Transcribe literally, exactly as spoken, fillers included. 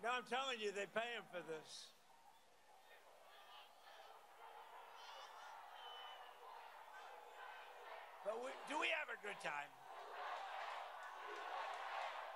No, I'm telling you, they pay him for this. But we, do we have a good time?